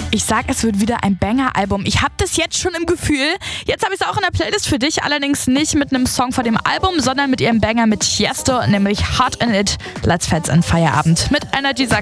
Ich sag, es wird wieder ein Banger-Album. Ich hab das jetzt schon im Gefühl. Jetzt habe ich es auch in der Playlist für dich, allerdings nicht mit einem Song von dem Album, sondern mit ihrem Banger mit Tiesto, nämlich Hot in It. Let's Fets in Feierabend. Mit Energy sagt